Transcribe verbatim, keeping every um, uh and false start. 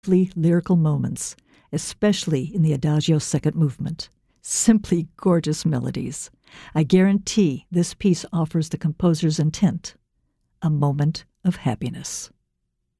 lovely lyrical moments, especially in the Adagio second movement. Simply gorgeous melodies. I guarantee this piece offers the composer's intent, a moment of happiness.